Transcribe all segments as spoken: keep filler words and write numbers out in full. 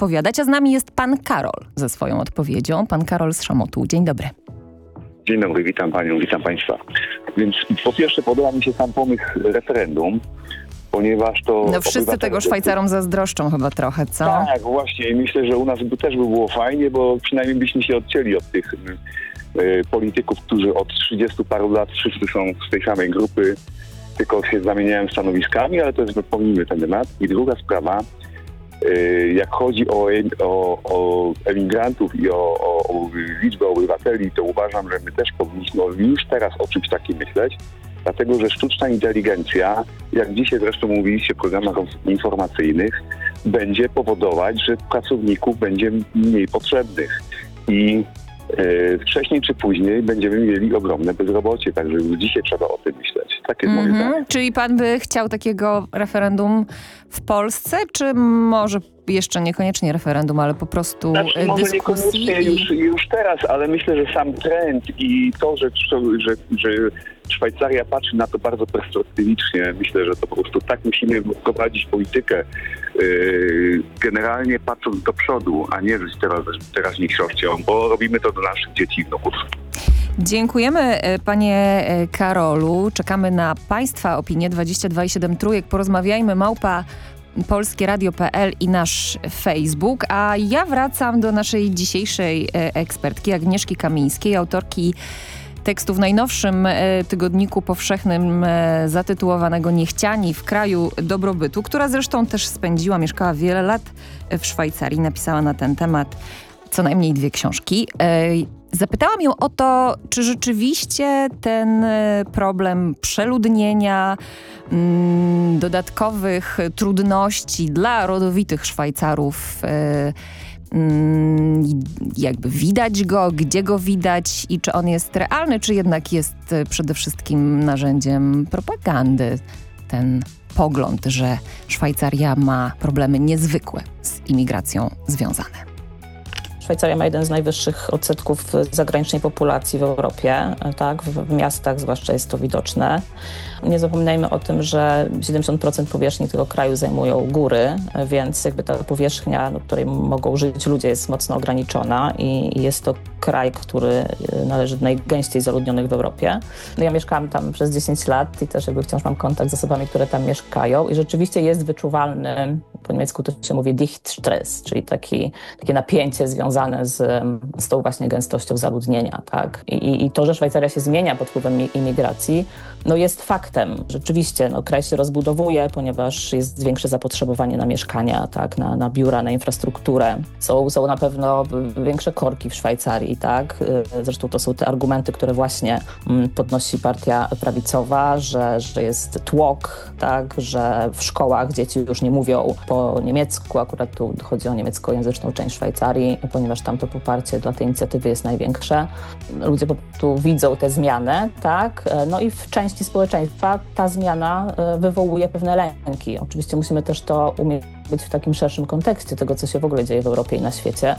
odpowiadać. A z nami jest pan Karol ze swoją odpowiedzią. Pan Karol z Szamotuł. Dzień dobry. Dzień dobry, witam panią, witam państwa. Więc po pierwsze podoba mi się sam pomysł referendum, ponieważ to... No wszyscy tego Szwajcarom zazdroszczą chyba trochę, co? Tak, właśnie. I myślę, że u nas by też by było fajnie, bo przynajmniej byśmy się odcięli od tych y, polityków, którzy od trzydziestu paru lat wszyscy są z tej samej grupy, tylko się zamieniają stanowiskami, ale to jest, pomijmy ten temat. I druga sprawa, y, jak chodzi o, o, o emigrantów i o, o, o liczbę obywateli, to uważam, że my też powinniśmy już teraz o czymś takim myśleć, dlatego że sztuczna inteligencja, jak dzisiaj zresztą mówiliście w programach informacyjnych, będzie powodować, że pracowników będzie mniej potrzebnych i e, wcześniej czy później będziemy mieli ogromne bezrobocie, także już dzisiaj trzeba o tym myśleć. Takie jest moje zdanie. Czyli pan by chciał takiego referendum w Polsce, czy może jeszcze niekoniecznie referendum, ale po prostu znaczy, może dyskusji? Niekoniecznie I... już, już teraz, ale myślę, że sam trend i to, że, że, że Szwajcaria patrzy na to bardzo perspektywicznie, myślę, że to po prostu tak musimy prowadzić politykę, yy, generalnie patrząc do przodu, a nie żyć teraz, teraźniejszością, bo robimy to do naszych dzieci i wnuków. Dziękujemy panie Karolu. Czekamy na państwa opinię. dwadzieścia dwa i siedem trójek. Porozmawiajmy małpa polskie radio kropka p l i nasz Facebook. A ja wracam do naszej dzisiejszej ekspertki Agnieszki Kamińskiej, autorki tekstu w najnowszym tygodniku powszechnym zatytułowanego Niechciani w kraju dobrobytu, która zresztą też spędziła, mieszkała wiele lat w Szwajcarii, napisała na ten temat co najmniej dwie książki. Zapytałam ją o to, czy rzeczywiście ten problem przeludnienia, mm, dodatkowych trudności dla rodowitych Szwajcarów, mm, jakby widać go, gdzie go widać i czy on jest realny, czy jednak jest przede wszystkim narzędziem propagandy, ten pogląd, że Szwajcaria ma problemy niezwykłe z imigracją związane. Szwajcaria ma jeden z najwyższych odsetków zagranicznej populacji w Europie, tak? W miastach zwłaszcza jest to widoczne. Nie zapominajmy o tym, że siedemdziesiąt procent powierzchni tego kraju zajmują góry, więc jakby ta powierzchnia, na której mogą żyć ludzie, jest mocno ograniczona i jest to kraj, który należy do najgęściej zaludnionych w Europie. No ja mieszkałam tam przez dziesięć lat i też jakby wciąż mam kontakt z osobami, które tam mieszkają i rzeczywiście jest wyczuwalny, po niemiecku to się mówi Dichtstress, czyli taki, takie napięcie związane z, z tą właśnie gęstością zaludnienia, tak? I, I to, że Szwajcaria się zmienia pod wpływem imigracji, no jest faktem. Rzeczywiście no, kraj się rozbudowuje, ponieważ jest większe zapotrzebowanie na mieszkania, tak? na, na biura, na infrastrukturę. Są, są na pewno większe korki w Szwajcarii, tak? Zresztą to są te argumenty, które właśnie podnosi partia prawicowa, że, że jest tłok, tak? Że w szkołach dzieci już nie mówią po niemiecku, akurat tu chodzi o niemieckojęzyczną część Szwajcarii, ponieważ tam to poparcie dla tej inicjatywy jest największe. Ludzie po prostu widzą tę zmianę, tak? No i w części społeczeństwa ta zmiana wywołuje pewne lęki. Oczywiście musimy też to umieć w takim szerszym kontekście tego, co się w ogóle dzieje w Europie i na świecie.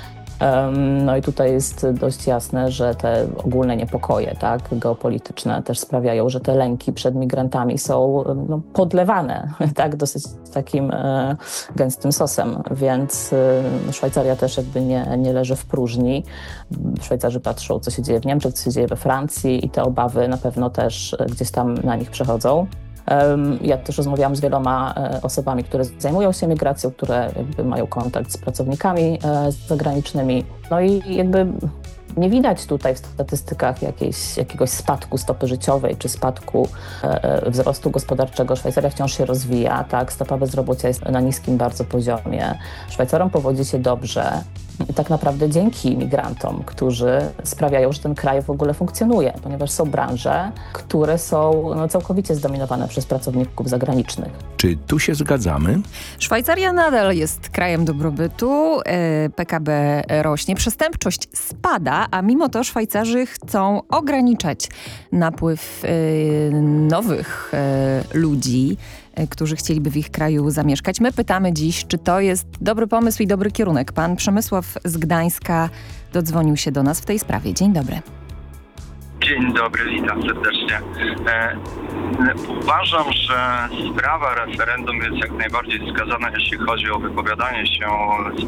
No i tutaj jest dość jasne, że te ogólne niepokoje, tak, geopolityczne też sprawiają, że te lęki przed migrantami są no, podlewane tak, dosyć takim e, gęstym sosem, więc e, Szwajcaria też jakby nie, nie leży w próżni. Szwajcarzy patrzą, co się dzieje w Niemczech, co się dzieje we Francji i te obawy na pewno też gdzieś tam na nich przechodzą. Ja też rozmawiałam z wieloma osobami, które zajmują się migracją, które jakby mają kontakt z pracownikami zagranicznymi. No i jakby nie widać tutaj w statystykach jakiejś, jakiegoś spadku stopy życiowej czy spadku e, wzrostu gospodarczego. Szwajcaria wciąż się rozwija, tak? Stopa bezrobocia jest na niskim bardzo poziomie. Szwajcarom powodzi się dobrze. I tak naprawdę dzięki migrantom, którzy sprawiają, że ten kraj w ogóle funkcjonuje, ponieważ są branże, które są no, całkowicie zdominowane przez pracowników zagranicznych. Czy tu się zgadzamy? Szwajcaria nadal jest krajem dobrobytu, P K B rośnie, przestępczość spada, a mimo to Szwajcarzy chcą ograniczać napływ nowych ludzi, którzy chcieliby w ich kraju zamieszkać. My pytamy dziś, czy to jest dobry pomysł i dobry kierunek. Pan Przemysław z Gdańska dodzwonił się do nas w tej sprawie. Dzień dobry. Dzień dobry, witam serdecznie. E, uważam, że sprawa referendum jest jak najbardziej wskazana, jeśli chodzi o wypowiadanie się